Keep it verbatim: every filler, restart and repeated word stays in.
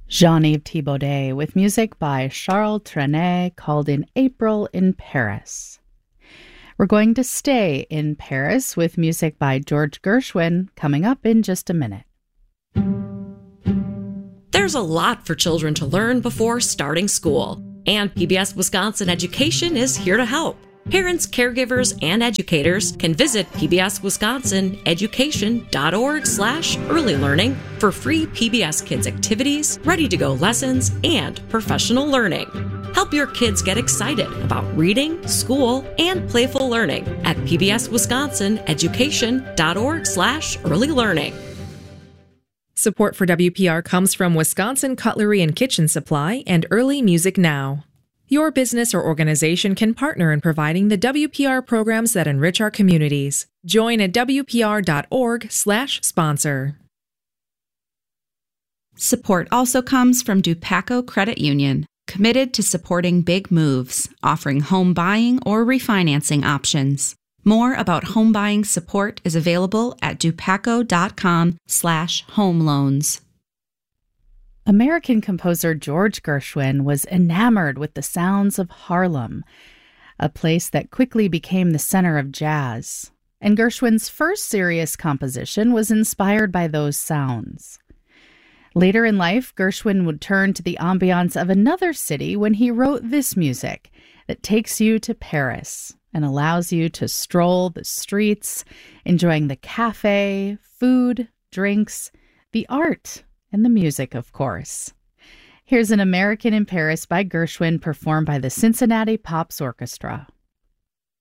Jean-Yves Thibaudet with music by Charles Trenet called In April in Paris. We're going to stay in Paris with music by George Gershwin coming up in just a minute. There's a lot for children to learn before starting school, and P B S Wisconsin Education is here to help. Parents, caregivers, and educators can visit P B S Wisconsin Education dot org slash early learning for free P B S Kids activities, ready-to-go lessons, and professional learning. Help your kids get excited about reading, school, and playful learning at P B S Wisconsin Education dot org slash early learning. Support for W P R comes from Wisconsin Cutlery and Kitchen Supply and Early Music Now. Your business or organization can partner in providing the W P R programs that enrich our communities. Join at W P R dot org slash sponsor. Support also comes from Dupaco Credit Union, committed to supporting big moves, offering home buying or refinancing options. More about home buying support is available at dupaco dot com slash home loans. American composer George Gershwin was enamored with the sounds of Harlem, a place that quickly became the center of jazz. And Gershwin's first serious composition was inspired by those sounds. Later in life, Gershwin would turn to the ambiance of another city when he wrote this music that takes you to Paris and allows you to stroll the streets, enjoying the cafe, food, drinks, the art, and the music, of course. Here's An American in Paris by Gershwin, performed by the Cincinnati Pops Orchestra.